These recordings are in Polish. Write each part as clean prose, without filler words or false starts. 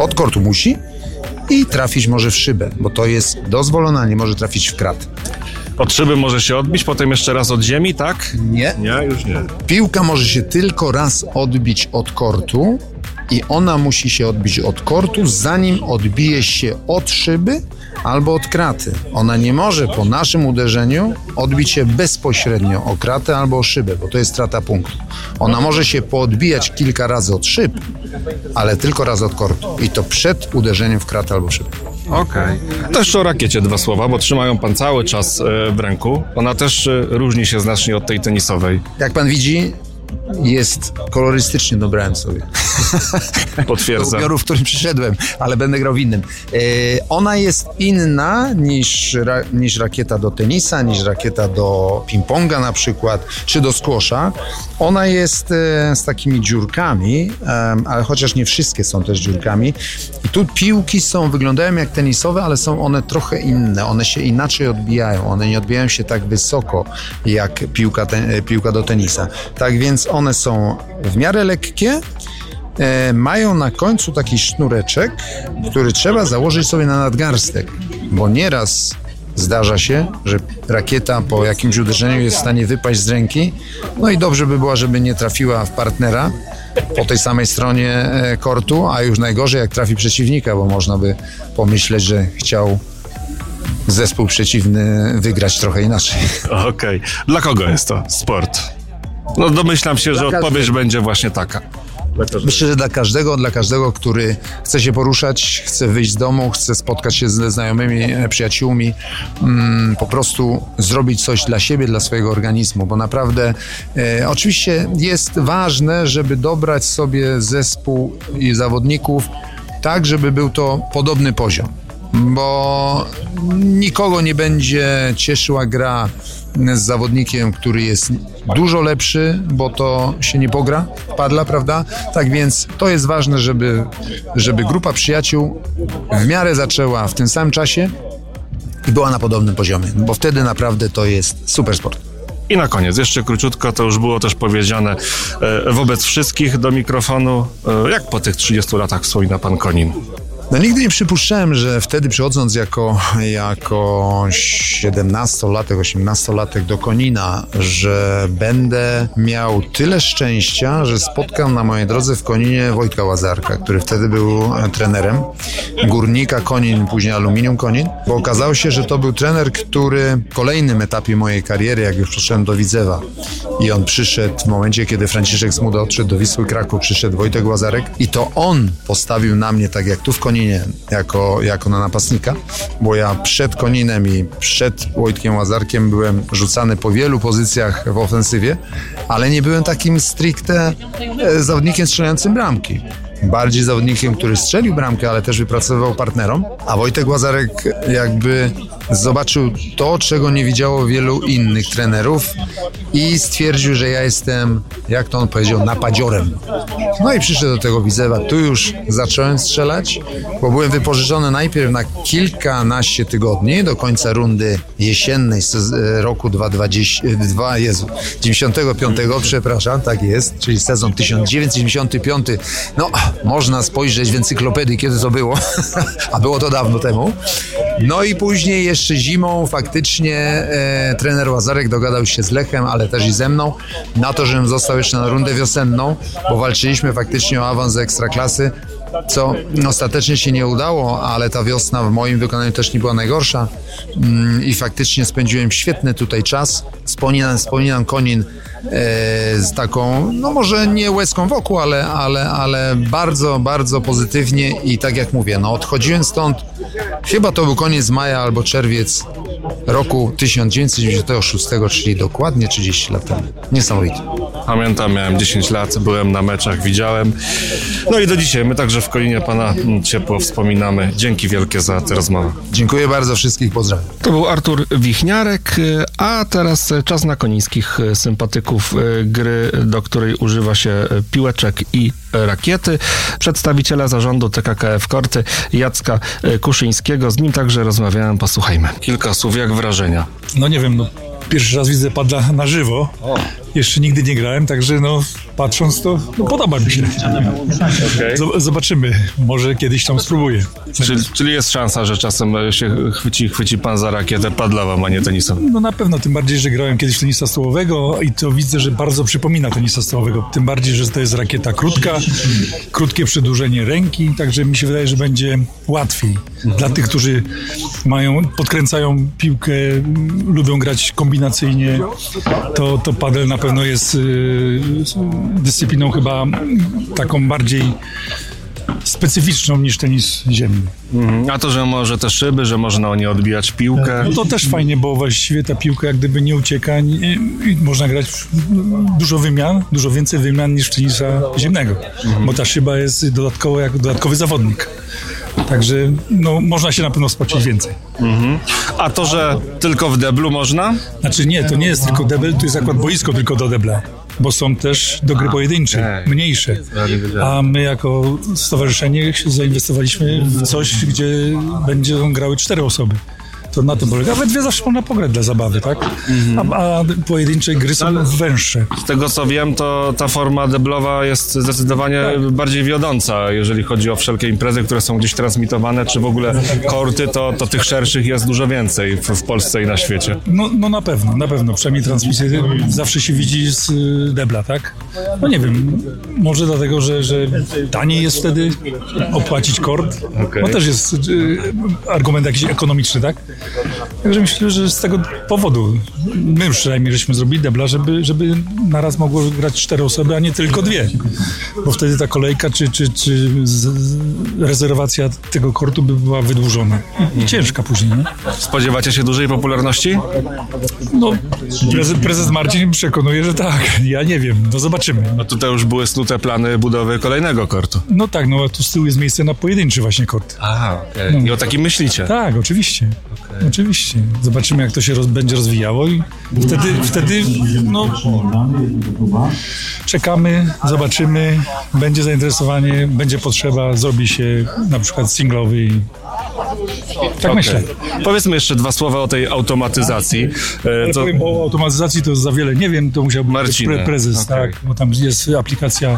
Od kortu musi i trafić może w szybę, bo to jest dozwolone, a nie może trafić w krat. Od szyby może się odbić, potem jeszcze raz od ziemi, tak? Nie. Nie, już nie. Piłka może się tylko raz odbić od kortu i ona musi się odbić od kortu, zanim odbije się od szyby albo od kraty. Ona nie może po naszym uderzeniu odbić się bezpośrednio o kratę albo o szybę, bo to jest strata punktu. Ona może się poodbijać kilka razy od szyb, ale tylko raz od kortu i to przed uderzeniem w kratę albo szybę. Okej. To jeszcze o rakiecie 2 słowa, bo trzymają pan cały czas w ręku. Ona też różni się znacznie od tej tenisowej. Jak pan widzi, jest kolorystycznie, dobrałem sobie. Potwierdzam. Do ubioru, w którym przyszedłem, ale będę grał w innym. Ona jest inna niż rakieta do tenisa, niż rakieta do ping-ponga na przykład, czy do squasha. Ona jest z takimi dziurkami, ale chociaż nie wszystkie są też dziurkami. I tu piłki wyglądają jak tenisowe, ale są one trochę inne. One się inaczej odbijają. One nie odbijają się tak wysoko jak piłka do tenisa. Tak więc one są w miarę lekkie, mają na końcu taki sznureczek, który trzeba założyć sobie na nadgarstek, bo nieraz zdarza się, że rakieta po jakimś uderzeniu jest w stanie wypaść z ręki, no i dobrze by było, żeby nie trafiła w partnera po tej samej stronie kortu, a już najgorzej jak trafi przeciwnika, bo można by pomyśleć, że chciał zespół przeciwny wygrać trochę inaczej. Okej. Dla kogo jest to sport? No domyślam się, że odpowiedź będzie właśnie taka. Myślę, że dla każdego, który chce się poruszać, chce wyjść z domu, chce spotkać się ze znajomymi, przyjaciółmi, po prostu zrobić coś dla siebie, dla swojego organizmu, bo naprawdę oczywiście jest ważne, żeby dobrać sobie zespół i zawodników tak, żeby był to podobny poziom, bo nikogo nie będzie cieszyła gra z zawodnikiem, który jest dużo lepszy, bo to się nie pogra, padla, prawda? Tak więc to jest ważne, żeby grupa przyjaciół w miarę zaczęła w tym samym czasie i była na podobnym poziomie, bo wtedy naprawdę to jest super sport. I na koniec, jeszcze króciutko, to już było też powiedziane wobec wszystkich do mikrofonu. Jak po tych 30 latach wspomina pan Konin? No nigdy nie przypuszczałem, że wtedy przychodząc jako 17-latek, 18-latek do Konina, że będę miał tyle szczęścia, że spotkam na mojej drodze w Koninie Wojtka Łazarka, który wtedy był trenerem Górnika Konin, później Aluminium Konin, bo okazało się, że to był trener, który w kolejnym etapie mojej kariery, jak już przyszedłem do Widzewa i on przyszedł w momencie, kiedy Franciszek Smuda odszedł do Wisły Kraków, przyszedł Wojtek Łazarek i to on postawił na mnie, tak jak tu w Koninie, jako na napastnika, bo ja przed Koninem i przed Wojtkiem Łazarkiem byłem rzucany po wielu pozycjach w ofensywie, ale nie byłem takim stricte zawodnikiem strzelającym bramki. Bardziej zawodnikiem, który strzelił bramkę, ale też wypracowywał partnerom, a Wojtek Łazarek jakby zobaczył to, czego nie widziało wielu innych trenerów i stwierdził, że ja jestem, jak to on powiedział, napadziorem. No i przyszedł do tego Widzewa. Tu już zacząłem strzelać, bo byłem wypożyczony najpierw na kilkanaście tygodni do końca rundy jesiennej z roku 95, przepraszam, tak jest, czyli sezon 1995. No, można spojrzeć w encyklopedii, kiedy to było, a było to dawno temu. No i później jeszcze zimą faktycznie trener Łazarek dogadał się z Lechem, ale też i ze mną, na to, żebym został jeszcze na rundę wiosenną, bo walczyliśmy faktycznie o awans do Ekstraklasy, co ostatecznie się nie udało, ale ta wiosna w moim wykonaniu też nie była najgorsza i faktycznie spędziłem świetny tutaj czas. Wspominam Konin z taką, no może nie łezką wokół, ale bardzo, bardzo pozytywnie i tak jak mówię, no odchodziłem stąd, chyba to był koniec maja albo czerwiec roku 1996, czyli dokładnie 30 lat temu. Niesamowite. Pamiętam, miałem 10 lat, byłem na meczach, widziałem. No i do dzisiaj my także w Koninie pana ciepło wspominamy. Dzięki wielkie za tę rozmowę. Dziękuję bardzo, wszystkich pozdrawiam. To był Artur Wichniarek, a teraz czas na konińskich sympatyków gry, do której używa się piłeczek i rakiety. Przedstawiciela zarządu TKKF Korty, Jacka Kuszyńskiego. Z nim także rozmawiałem, posłuchajmy. Kilka słów, jak wrażenia? No nie wiem, pierwszy raz widzę padla na żywo. Jeszcze nigdy nie grałem, także patrząc to podoba mi się. Zobaczymy, może kiedyś tam spróbuję. Czyli jest szansa, że czasem się chwyci pan za rakietę padlową, a nie tenisową? No na pewno, tym bardziej, że grałem kiedyś tenisa stołowego i to widzę, że bardzo przypomina tenisa stołowego. Tym bardziej, że to jest rakieta krótka, krótkie przedłużenie ręki, także mi się wydaje, że będzie łatwiej. Dla tych, którzy podkręcają piłkę, lubią grać kombinacyjnie, to padel na pewno jest dyscypliną chyba taką bardziej specyficzną niż tenis ziemny. A to, że może te szyby, że można o nie odbijać piłkę. No to też fajnie, bo właściwie ta piłka jak gdyby nie ucieka i można grać dużo więcej wymian niż tenisa ziemnego, bo ta szyba jest dodatkowo jak dodatkowy zawodnik. Także można się na pewno spocić więcej. A to, że tylko w deblu można? Znaczy nie, to nie jest tylko debel, to jest akurat boisko tylko do debla, bo są też do gry pojedynczej, mniejsze. A my jako stowarzyszenie zainwestowaliśmy w coś, gdzie będą grały 4 osoby. To na tym polega. We dwie zawsze można pograć dla zabawy, tak? A pojedyncze gry są węższe. Z tego co wiem, to ta forma deblowa jest zdecydowanie bardziej wiodąca, jeżeli chodzi o wszelkie imprezy, które są gdzieś transmitowane, czy w ogóle korty, to tych szerszych jest dużo więcej w Polsce i na świecie. No na pewno. Przynajmniej transmisję zawsze się widzi z debla, tak? No nie wiem, może dlatego, że taniej jest wtedy opłacić kort. No też jest argument jakiś ekonomiczny, tak? Także myślę, że z tego powodu my już przynajmniej żeśmy zrobili debla, żeby naraz mogło grać 4 osoby, a nie tylko 2. Bo wtedy ta kolejka czy rezerwacja tego kortu by była wydłużona. I ciężka później, nie? Spodziewacie się dużej popularności? No, prezes Marcin przekonuje, że tak. Ja nie wiem, zobaczymy. No tutaj już były snute plany budowy kolejnego kortu. No tak, a tu z tyłu jest miejsce na pojedynczy właśnie kort. I o takim myślicie? Tak, oczywiście. Oczywiście. Zobaczymy, jak to się będzie rozwijało i wtedy czekamy, zobaczymy, będzie zainteresowanie, będzie potrzeba, zrobi się na przykład singlowy i tak myślę. Powiedzmy jeszcze 2 słowa o tej automatyzacji. Powiem o automatyzacji, to za wiele nie wiem, to musiałby być prezes, tak, bo tam jest aplikacja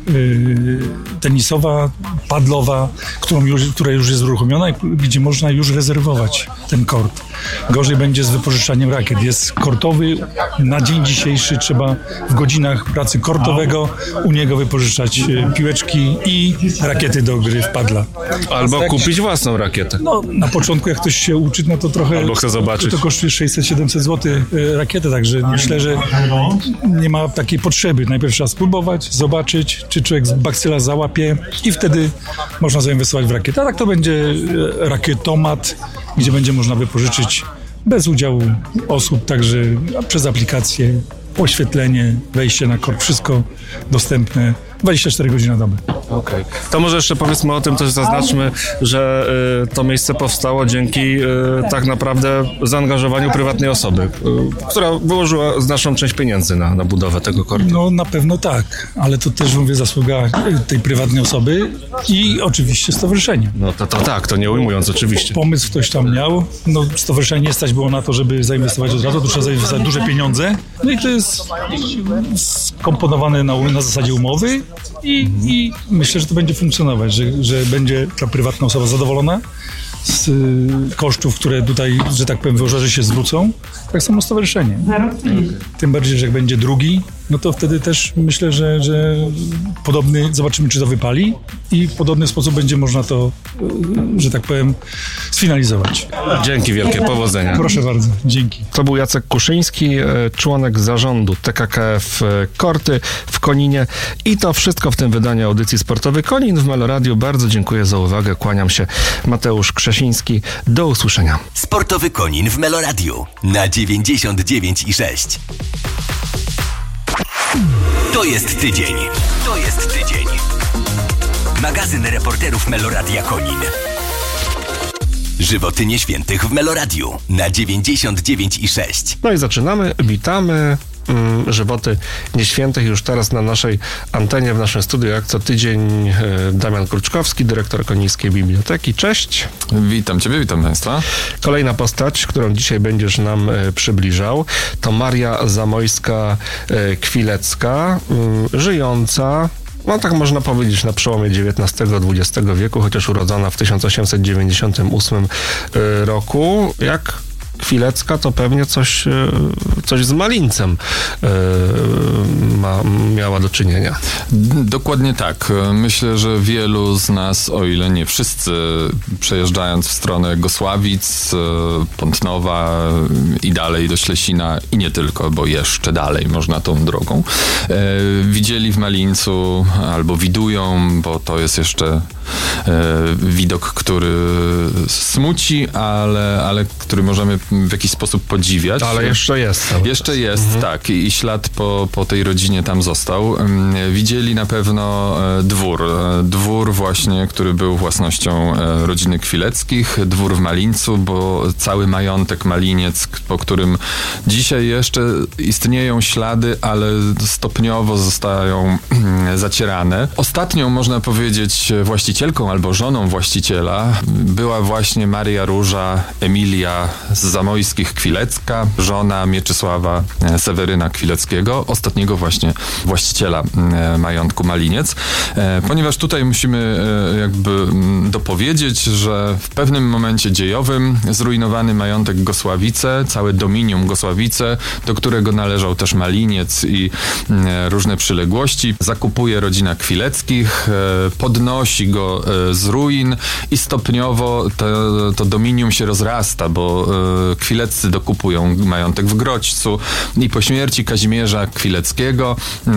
tenisowa, padlowa, która już jest uruchomiona i gdzie można już rezerwować ten kort. Gorzej będzie z wypożyczaniem rakiet. Jest kortowy, na dzień dzisiejszy trzeba w godzinach pracy kortowego u niego wypożyczać piłeczki i rakiety do gry w padla. Albo kupić własną rakietę. No, na początku jak ktoś się uczy, no to trochę... Albo chce zobaczyć. To kosztuje 600-700 zł rakietę, także myślę, że nie ma takiej potrzeby. Najpierw trzeba spróbować, zobaczyć, czy człowiek z bakcyla załapie i wtedy można zainwestować w rakietę. A tak to będzie rakietomat, gdzie będzie można wypożyczyć bez udziału osób, także przez aplikację, oświetlenie, wejście na kort, wszystko dostępne 24 godziny na dobę. Okej. To może jeszcze powiedzmy o tym, też zaznaczmy, że to miejsce powstało dzięki tak naprawdę zaangażowaniu prywatnej osoby, która wyłożyła znaczną część pieniędzy na budowę tego kortu. No na pewno tak, ale to też mówię zasługa tej prywatnej osoby i oczywiście stowarzyszenia. No to tak, to nie ujmując oczywiście. Pomysł ktoś tam miał, no stowarzyszenie nie stać było na to, żeby zainwestować od razu, to trzeba zainwestować duże pieniądze, no i to jest skomponowane na zasadzie umowy i myślę, że to będzie funkcjonować, że będzie ta prywatna osoba zadowolona z kosztów, które tutaj, że tak powiem, wyłoża, że się zwrócą, tak samo stowarzyszenie. Tym bardziej, że jak będzie drugi, no to wtedy też myślę, że podobny, zobaczymy, czy to wypali i w podobny sposób będzie można to, że tak powiem, sfinalizować. Dzięki wielkie, powodzenia. Proszę bardzo, dzięki. To był Jacek Kuszyński, członek zarządu TKKF Korty w Koninie i to wszystko w tym wydaniu audycji Sportowy Konin w Meloradiu. Bardzo dziękuję za uwagę, kłaniam się, Mateusz Krzesiński. Do usłyszenia. Sportowy Konin w Meloradiu na 99,6. To jest tydzień. To jest tydzień. Magazyn reporterów Meloradia Konin. Żywoty nieświętych w Meloradiu na 99,6. No i zaczynamy. Witamy Żywoty Nieświętych. Już teraz na naszej antenie, w naszym studiu, jak co tydzień, Damian Kruczkowski, dyrektor Konińskiej Biblioteki. Cześć. Witam Ciebie, witam Państwa. Kolejna postać, którą dzisiaj będziesz nam przybliżał, to Maria Zamojska-Kwilecka, żyjąca, no tak można powiedzieć, na przełomie XIX-XX wieku, chociaż urodzona w 1898 roku. Jak Kwilecka, to pewnie coś z Malincem miała do czynienia. Dokładnie tak. Myślę, że wielu z nas, o ile nie wszyscy, przejeżdżając w stronę Gosławic, Pątnowa i dalej do Ślesina i nie tylko, bo jeszcze dalej można tą drogą, widzieli w Malińcu albo widują, bo to jest jeszcze widok, który smuci, ale który możemy w jakiś sposób podziwiać. Ale jeszcze jest. Jeszcze jest, tak. I ślad po tej rodzinie tam został. Widzieli na pewno dwór właśnie, który był własnością rodziny Kwileckich, dwór w Malińcu, bo cały majątek Maliniec, po którym dzisiaj jeszcze istnieją ślady, ale stopniowo zostają zacierane. Ostatnią, można powiedzieć, właścicielką albo żoną właściciela była właśnie Maria Róża Emilia z Zamojskich Kwilecka, żona Mieczysława Seweryna Kwileckiego, ostatniego właśnie właściciela majątku Maliniec. Ponieważ tutaj musimy jakby dopowiedzieć, że w pewnym momencie dziejowym zrujnowany majątek Gosławice, całe dominium Gosławice, do którego należał też Maliniec i różne przyległości, zakupuje rodzina Kwileckich, podnosi go z ruin i stopniowo to dominium się rozrasta, bo Kwileccy dokupują majątek w Grodźcu i po śmierci Kazimierza Kwileckiego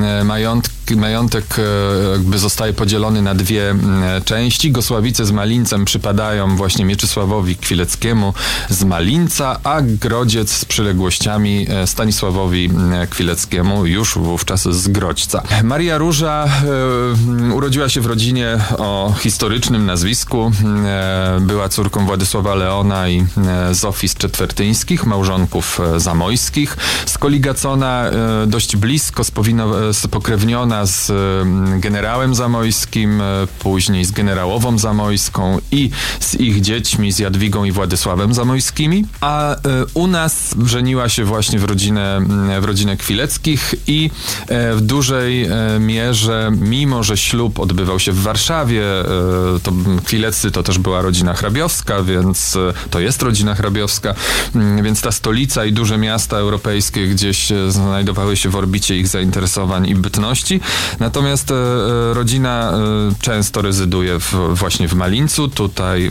majątek jakby zostaje podzielony na dwie części. Gosławice z Malincem przypadają właśnie Mieczysławowi Kwileckiemu z Malinca, a Grodziec z przyległościami Stanisławowi Kwileckiemu już wówczas z Grodźca. Maria Róża urodziła się w rodzinie o historycznym nazwisku. Była córką Władysława Leona i Zofii z Czetwertyńskich, małżonków zamojskich. Skoligacona dość blisko, spokrewniona z generałem zamojskim, później z generałową zamojską i z ich dziećmi, z Jadwigą i Władysławem Zamojskimi. A u nas żeniła się właśnie w rodzinę Kwileckich i w dużej mierze, mimo że ślub odbywał się w Warszawie, to Kwileccy to też była rodzina hrabiowska, więc to jest rodzina hrabiowska, więc ta stolica i duże miasta europejskie gdzieś znajdowały się w orbicie ich zainteresowań i bytności. Natomiast rodzina często rezyduje właśnie w Malińcu. Tutaj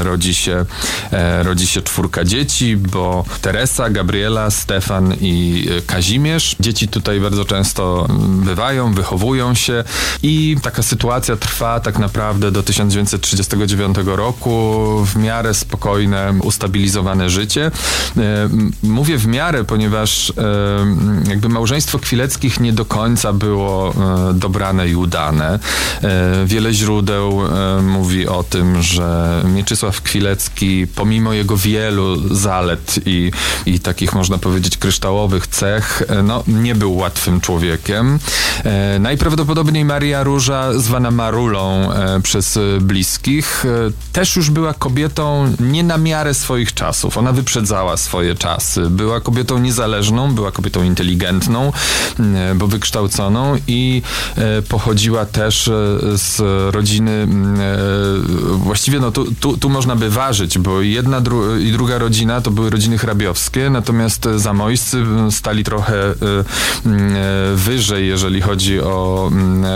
rodzi się 4 dzieci, bo Teresa, Gabriela, Stefan i Kazimierz. Dzieci tutaj bardzo często bywają, wychowują się i taka sytuacja trwa tak naprawdę do 1939 roku. W miarę spokojne, ustabilizowane życie. Mówię w miarę, ponieważ jakby małżeństwo Kwileckich nie do końca było dobrane i udane. Wiele źródeł mówi o tym, że Mieczysław Kwilecki, pomimo jego wielu zalet i takich, można powiedzieć, kryształowych cech, no, nie był łatwym człowiekiem. Najprawdopodobniej Maria Róża, zwana Marulą przez bliskich, też już była kobietą nie na miarę swoich czasów. Ona wyprzedzała swoje czasy. Była kobietą niezależną, była kobietą inteligentną, bo wykształconą i pochodziła też z rodziny, właściwie no tu można by ważyć, bo jedna i druga rodzina to były rodziny hrabiowskie, natomiast zamojscy stali trochę wyżej, jeżeli chodzi o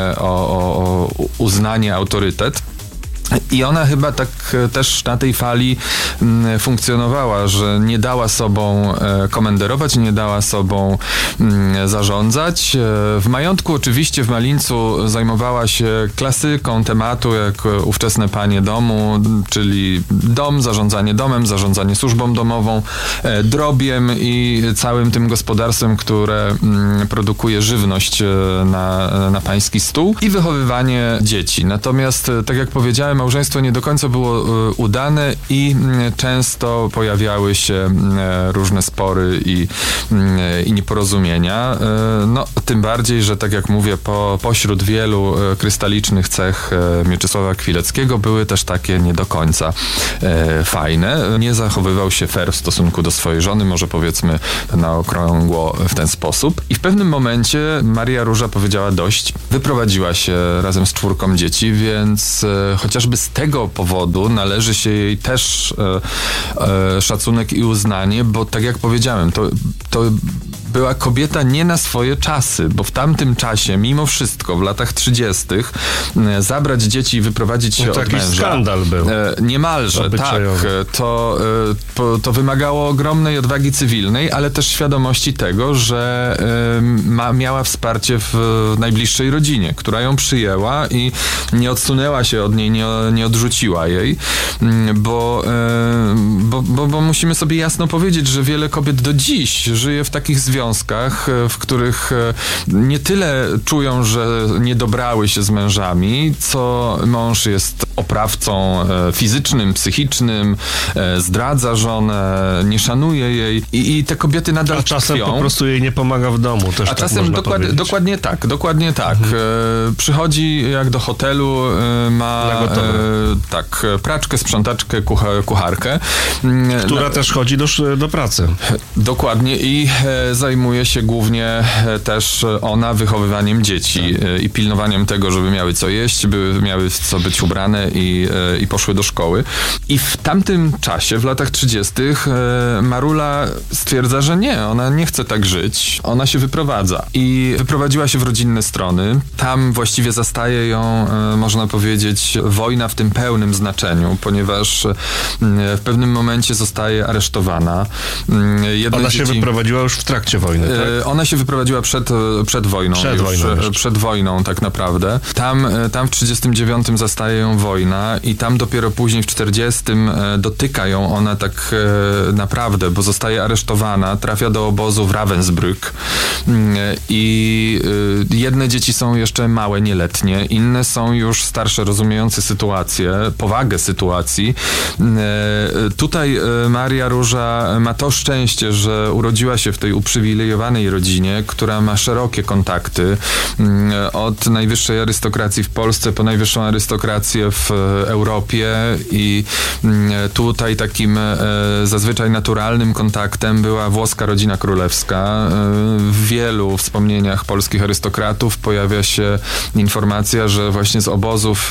uznanie, autorytet. I ona chyba tak też na tej fali funkcjonowała, że nie dała sobą komenderować, nie dała sobą zarządzać. W majątku oczywiście w Malińcu zajmowała się klasyką tematu, jak ówczesne panie domu, czyli dom, zarządzanie domem, zarządzanie służbą domową, drobiem i całym tym gospodarstwem, które produkuje żywność na pański stół i wychowywanie dzieci. Natomiast, tak jak powiedziałem, całe małżeństwo nie do końca było udane i często pojawiały się różne spory i nieporozumienia. No, tym bardziej, że tak jak mówię, pośród wielu krystalicznych cech Mieczysława Kwileckiego były też takie nie do końca fajne. Nie zachowywał się fair w stosunku do swojej żony, może powiedzmy na okrągło w ten sposób. I w pewnym momencie Maria Róża powiedziała dość. Wyprowadziła się razem z 4 dzieci, więc chociażby z tego powodu należy się jej też szacunek i uznanie, bo tak jak powiedziałem, to była kobieta nie na swoje czasy, bo w tamtym czasie, mimo wszystko, w latach 30. zabrać dzieci i wyprowadzić się od męża. Taki skandal był. Niemalże, tak. To wymagało ogromnej odwagi cywilnej, ale też świadomości tego, że miała wsparcie w najbliższej rodzinie, która ją przyjęła i nie odsunęła się od niej, nie odrzuciła jej, bo musimy sobie jasno powiedzieć, że wiele kobiet do dziś żyje w takich związkach, w których nie tyle czują, że nie dobrały się z mężami, co mąż jest oprawcą fizycznym, psychicznym, zdradza żonę, nie szanuje jej i te kobiety nadal czasem tkwią. Po prostu jej nie pomaga w domu. Też A czasem dokładnie tak. Przychodzi jak do hotelu, ma praczkę, sprzątaczkę, kucharkę. Która też chodzi do pracy. Dokładnie i zajmuje się głównie też ona wychowywaniem dzieci i pilnowaniem tego, żeby miały co jeść, miały co być ubrane i poszły do szkoły. I w tamtym czasie, w latach 30. Marula stwierdza, że nie, ona nie chce tak żyć. Ona się wyprowadza. I wyprowadziła się w rodzinne strony. Tam właściwie zastaje ją, można powiedzieć, wojna w tym pełnym znaczeniu, ponieważ w pewnym momencie zostaje aresztowana. Ona się wyprowadziła już w trakcie wojny, tak? Ona się wyprowadziła przed wojną. Przed wojną tak naprawdę. Tam w 39 zastaje ją wojna i tam dopiero później w 40 dotyka ją ona tak naprawdę, bo zostaje aresztowana, trafia do obozu w Ravensbrück i jedne dzieci są jeszcze małe, nieletnie, inne są już starsze, rozumiejące sytuację, powagę sytuacji. Tutaj Maria Róża ma to szczęście, że urodziła się w tej uprzywilejowanej rodzinie, która ma szerokie kontakty od najwyższej arystokracji w Polsce po najwyższą arystokrację w Europie i tutaj takim zazwyczaj naturalnym kontaktem była włoska rodzina królewska. W wielu wspomnieniach polskich arystokratów pojawia się informacja, że właśnie z obozów,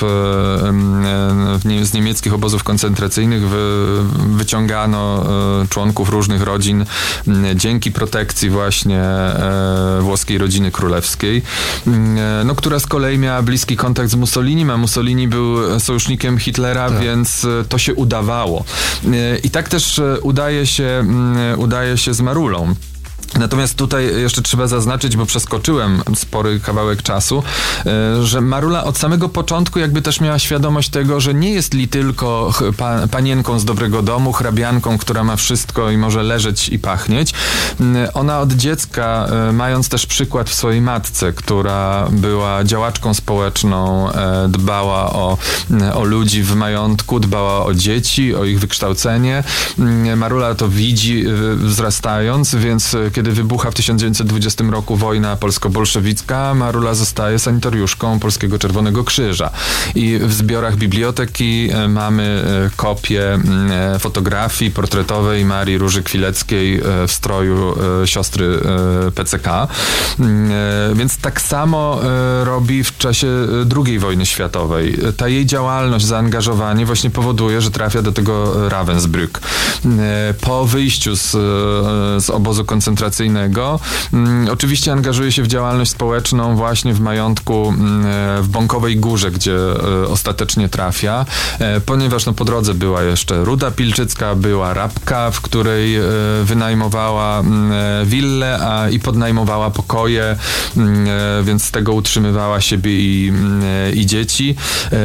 z niemieckich obozów koncentracyjnych wyciągano członków różnych rodzin dzięki protekcji właśnie włoskiej rodziny królewskiej, która z kolei miała bliski kontakt z Mussolini, a Mussolini był sojusznikiem Hitlera, więc to się udawało. I tak też udaje się z Marulą. Natomiast tutaj jeszcze trzeba zaznaczyć, bo przeskoczyłem spory kawałek czasu, że Marula od samego początku jakby też miała świadomość tego, że nie jest li tylko panienką z dobrego domu, hrabianką, która ma wszystko i może leżeć i pachnieć. Ona od dziecka, mając też przykład w swojej matce, która była działaczką społeczną, dbała o ludzi w majątku, dbała o dzieci, o ich wykształcenie. Marula to widzi wzrastając, więc kiedy wybucha w 1920 roku wojna polsko-bolszewicka, Marula zostaje sanitariuszką Polskiego Czerwonego Krzyża. I w zbiorach biblioteki mamy kopię fotografii portretowej Marii Róży Kwileckiej w stroju siostry PCK. Więc tak samo robi w czasie II wojny światowej. Ta jej działalność, zaangażowanie właśnie powoduje, że trafia do tego Ravensbrück. Po wyjściu z obozu koncentracyjnego oczywiście angażuje się w działalność społeczną właśnie w majątku w Bąkowej Górze, gdzie ostatecznie trafia, ponieważ po drodze była jeszcze Ruda Pilczycka, była Rabka, w której wynajmowała willę i podnajmowała pokoje, więc z tego utrzymywała siebie i dzieci.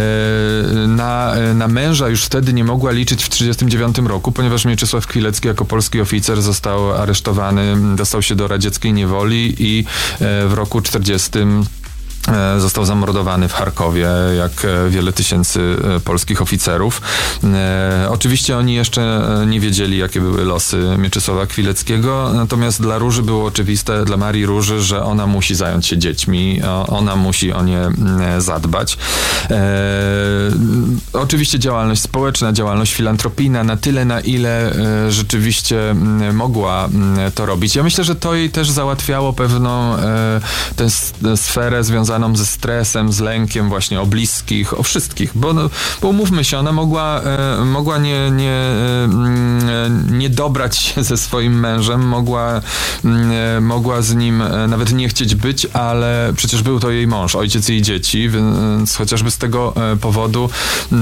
Na męża już wtedy nie mogła liczyć w 1939 roku, ponieważ Mieczysław Kwilecki jako polski oficer został aresztowany, dostał się do radzieckiej niewoli i w roku 1940 Został zamordowany w Charkowie, jak wiele tysięcy polskich oficerów. Oczywiście oni jeszcze nie wiedzieli, jakie były losy Mieczysława Kwileckiego, natomiast dla Róży było oczywiste, dla Marii Róży, że ona musi zająć się dziećmi, ona musi o nie zadbać. Oczywiście działalność społeczna, działalność filantropijna, na tyle, na ile rzeczywiście mogła to robić. Ja myślę, że to jej też załatwiało pewną tę sferę związaną ze stresem, z lękiem właśnie o bliskich, o wszystkich, bo umówmy się, ona mogła nie dobrać się ze swoim mężem, mogła z nim nawet nie chcieć być, ale przecież był to jej mąż, ojciec jej dzieci, więc chociażby z tego powodu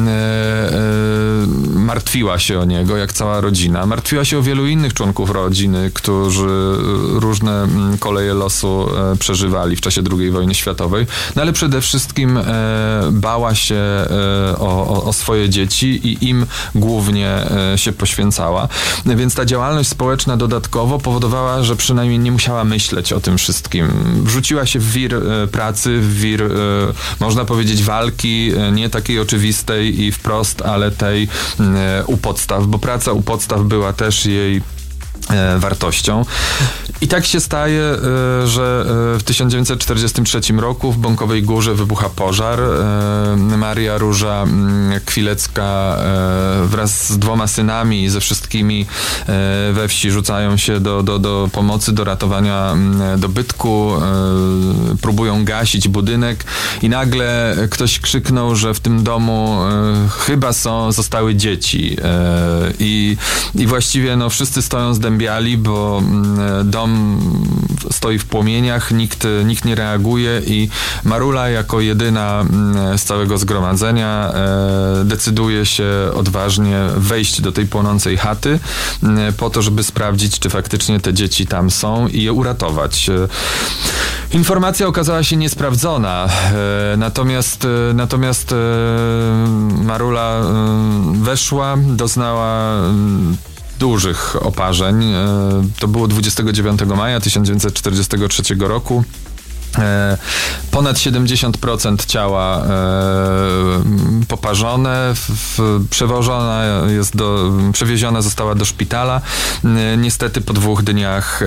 martwiła się o niego, jak cała rodzina. Martwiła się o wielu innych członków rodziny, którzy różne koleje losu przeżywali w czasie II wojny światowej. No ale przede wszystkim bała się o swoje dzieci i im głównie się poświęcała. Więc ta działalność społeczna dodatkowo powodowała, że przynajmniej nie musiała myśleć o tym wszystkim. Wrzuciła się w wir pracy, w wir, można powiedzieć, walki, nie takiej oczywistej i wprost, ale tej u podstaw, bo praca u podstaw była też jej wartością. I tak się staje, że w 1943 roku w Bąkowej Górze wybucha pożar. Maria Róża Kwilecka wraz z 2 synami i ze wszystkimi we wsi rzucają się do pomocy, do ratowania dobytku, próbują gasić budynek i nagle ktoś krzyknął, że w tym domu chyba zostały dzieci. I właściwie wszyscy stoją zdębiali, bo dom stoi w płomieniach, nikt nie reaguje i Marula jako jedyna z całego zgromadzenia decyduje się odważnie wejść do tej płonącej chaty po to, żeby sprawdzić, czy faktycznie te dzieci tam są i je uratować. Informacja okazała się niesprawdzona, natomiast Marula weszła, doznała dużych oparzeń. To było 29 maja 1943 roku. Ponad 70% ciała poparzone, przewieziona została do szpitala. Niestety po 2 dniach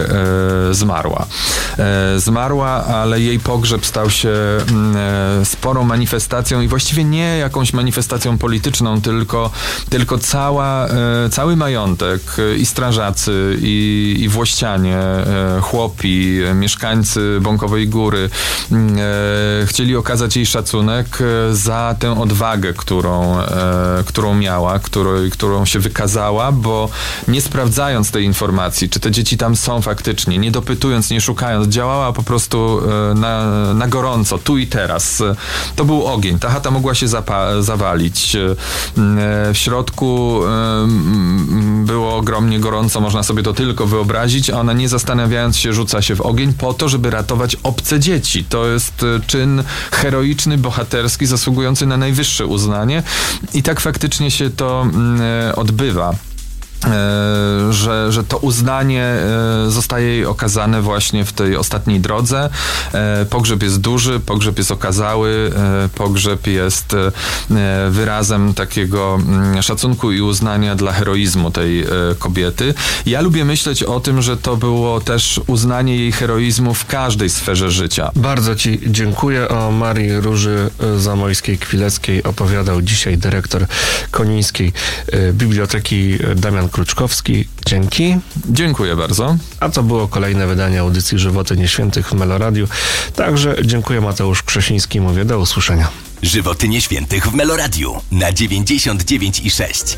zmarła, ale jej pogrzeb stał się sporą manifestacją i właściwie nie jakąś manifestacją polityczną, tylko cały majątek i strażacy, i włościanie, chłopi, mieszkańcy Bąkowej Góry chcieli okazać jej szacunek za tę odwagę, którą miała, którą się wykazała, bo nie sprawdzając tej informacji, czy te dzieci tam są faktycznie, nie dopytując, nie szukając, działała po prostu na gorąco, tu i teraz. To był ogień. Ta chata mogła się zawalić. W środku było ogromnie gorąco, można sobie to tylko wyobrazić, a ona nie zastanawiając się rzuca się w ogień po to, żeby ratować obce dzieci. To jest czyn heroiczny, bohaterski, zasługujący na najwyższe uznanie i tak faktycznie się to odbywa. Że to uznanie zostaje jej okazane właśnie w tej ostatniej drodze. Pogrzeb jest duży, pogrzeb jest okazały, pogrzeb jest wyrazem takiego szacunku i uznania dla heroizmu tej kobiety. Ja lubię myśleć o tym, że to było też uznanie jej heroizmu w każdej sferze życia. Bardzo Ci dziękuję. O Marii Róży Zamojskiej-Kwileckiej opowiadał dzisiaj dyrektor Konińskiej Biblioteki Damian Kluczkowski. Dzięki. Dziękuję bardzo. A to było kolejne wydanie audycji Żywoty Nieświętych w Meloradiu. Także dziękuję, Mateusz Krzesiński. Mówię do usłyszenia. Żywoty Nieświętych w Meloradiu na 99,6.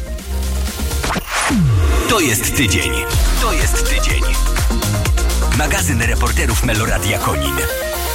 To jest tydzień. Magazyn reporterów Meloradia Konin.